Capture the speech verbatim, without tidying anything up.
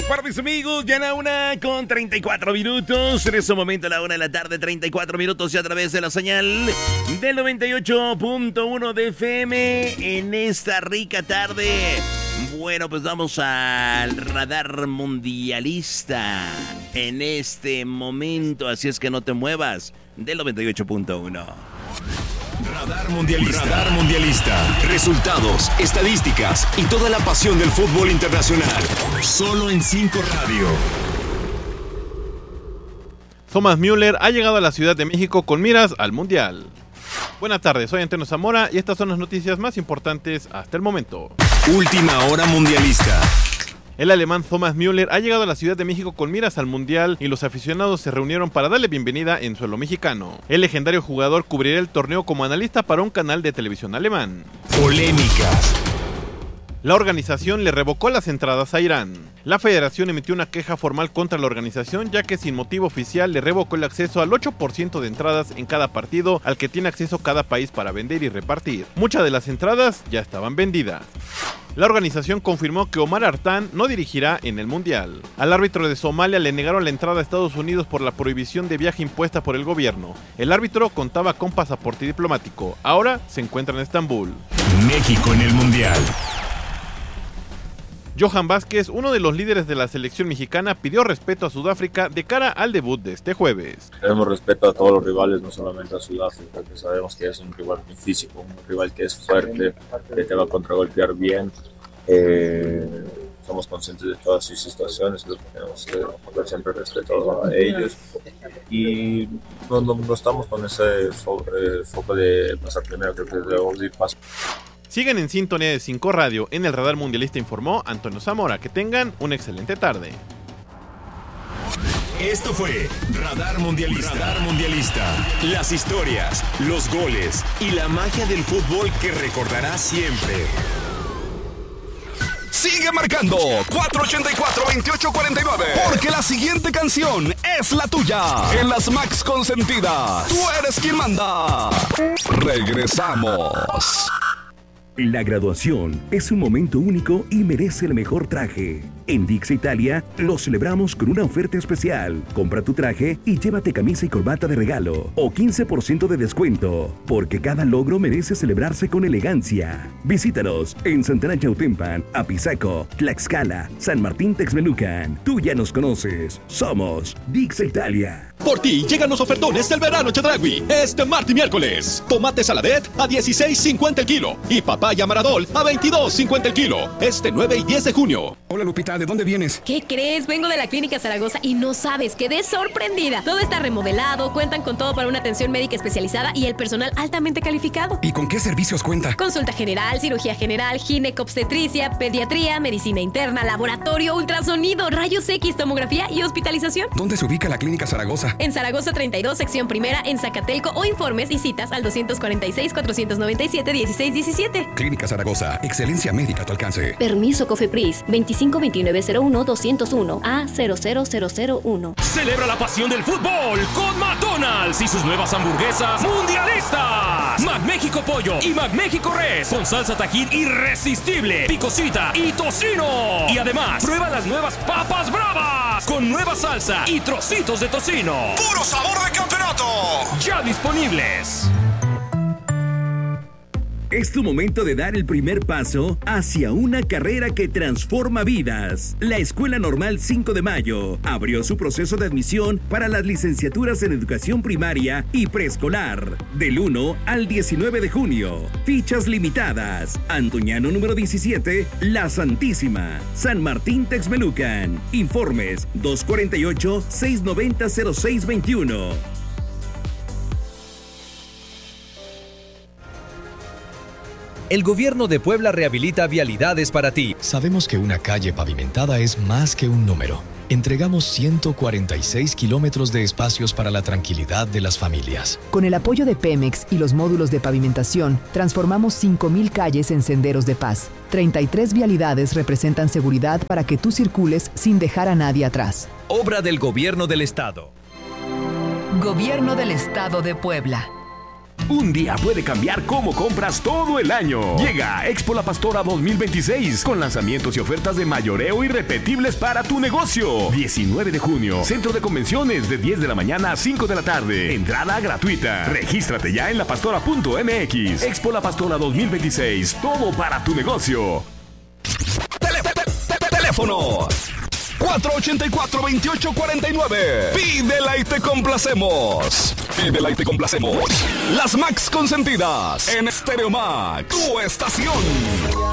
Para mis amigos, ya la una con treinta y cuatro minutos. En este momento, a la una de la tarde, treinta y cuatro minutos, y a través de la señal del noventa y ocho punto uno de F M en esta rica tarde. Bueno, pues vamos al radar mundialista en este momento, así es que no te muevas del noventa y ocho punto uno. Radar Mundialista. Radar Mundialista. Resultados, estadísticas y toda la pasión del fútbol internacional. Solo en cinco Radio. Thomas Müller ha llegado a la Ciudad de México con miras al Mundial. Buenas tardes, soy Antonio Zamora y estas son las noticias más importantes hasta el momento. Última hora mundialista. El alemán Thomas Müller ha llegado a la Ciudad de México con miras al Mundial y los aficionados se reunieron para darle bienvenida en suelo mexicano. El legendario jugador cubrirá el torneo como analista para un canal de televisión alemán. Polémicas. La organización le revocó las entradas a Irán. La federación emitió una queja formal contra la organización ya que sin motivo oficial le revocó el acceso al ocho por ciento de entradas en cada partido al que tiene acceso cada país para vender y repartir. Muchas de las entradas ya estaban vendidas. La organización confirmó que Omar Artan no dirigirá en el Mundial. Al árbitro de Somalia le negaron la entrada a Estados Unidos por la prohibición de viaje impuesta por el gobierno. El árbitro contaba con pasaporte diplomático. Ahora se encuentra en Estambul. México en el Mundial. Johan Vázquez, uno de los líderes de la selección mexicana, pidió respeto a Sudáfrica de cara al debut de este jueves. Tenemos respeto a todos los rivales, no solamente a Sudáfrica, que sabemos que es un rival muy físico, un rival que es fuerte, que te va a contragolpear bien. Eh, somos conscientes de todas sus situaciones, creo que tenemos que dar siempre respeto a ellos. Y no, no, no estamos con ese fo- eh, foco de pasar primero, creo que debemos ir paso. Siguen en sintonía de cinco Radio, en el Radar Mundialista informó Antonio Zamora. Que tengan una excelente tarde. Esto fue Radar Mundialista. Radar Mundialista. Las historias, los goles y la magia del fútbol que recordarás siempre. Sigue marcando cuatro ochenta y cuatro, veintiocho cuarenta y nueve. Porque la siguiente canción es la tuya. En las Max Consentidas, tú eres quien manda. Regresamos. La graduación es un momento único y merece el mejor traje. En Dix Italia lo celebramos con una oferta especial. Compra tu traje y llévate camisa y corbata de regalo o quince por ciento de descuento, porque cada logro merece celebrarse con elegancia. Visítanos en Santana Chautempan, Apizaco, Tlaxcala, San Martín Texmelucan. Tú ya nos conoces. Somos Dix Italia. Por ti llegan los ofertones del verano Chedraui. Este martes y miércoles. Tomate saladet a dieciséis cincuenta el kilo y papaya maradol a veintidós cincuenta el kilo. Este nueve y diez de junio. Hola Lupita, ¿de dónde vienes? ¿Qué crees? Vengo de la Clínica Zaragoza y no sabes, quedé sorprendida. Todo está remodelado, cuentan con todo para una atención médica especializada y el personal altamente calificado. ¿Y con qué servicios cuenta? Consulta general, cirugía general, ginecobstetricia, pediatría, medicina interna, laboratorio, ultrasonido, rayos X, tomografía y hospitalización. ¿Dónde se ubica la Clínica Zaragoza? En Zaragoza treinta y dos, sección primera, en Zacatelco, o informes y citas al doscientos cuarenta y seis, cuatrocientos noventa y siete, dieciséis diecisiete. Clínica Zaragoza, excelencia médica a tu alcance. Permiso COFEPRIS veinticinco veintinueve cero uno doscientos uno A cero cero cero cero uno. Celebra la pasión del fútbol con McDonald's y sus nuevas hamburguesas mundialistas. McMéxico Pollo y McMéxico Res con salsa Tajín irresistible, picosita y tocino. Y además, prueba las nuevas papas bravas con nueva salsa y trocitos de tocino. ¡Puro sabor de campeonato! Ya disponibles. Es tu momento de dar el primer paso hacia una carrera que transforma vidas. La Escuela Normal cinco de Mayo abrió su proceso de admisión para las licenciaturas en educación primaria y preescolar del uno al diecinueve de junio. Fichas limitadas. Antoñano número diecisiete, La Santísima, San Martín Texmelucan. Informes dos cuarenta y ocho, seiscientos noventa, cero seis veintiuno. El gobierno de Puebla rehabilita vialidades para ti. Sabemos que una calle pavimentada es más que un número. Entregamos ciento cuarenta y seis kilómetros de espacios para la tranquilidad de las familias. Con el apoyo de Pemex y los módulos de pavimentación, transformamos cinco mil calles en senderos de paz. treinta y tres vialidades representan seguridad para que tú circules sin dejar a nadie atrás. Obra del Gobierno del Estado. Gobierno del Estado de Puebla. Un día puede cambiar cómo compras todo el año. Llega Expo La Pastora dos mil veintiséis con lanzamientos y ofertas de mayoreo irrepetibles para tu negocio. diecinueve de junio, Centro de Convenciones de diez de la mañana a cinco de la tarde. Entrada gratuita. Regístrate ya en la pastora punto m x. Expo La Pastora dos mil veintiséis. Todo para tu negocio. Tele, te, te, te, teléfono cuatro ochenta y cuatro, veintiocho cuarenta y nueve. Pídela y te complacemos. Pídela y te complacemos. Las Max consentidas en Stereo Max, tu estación.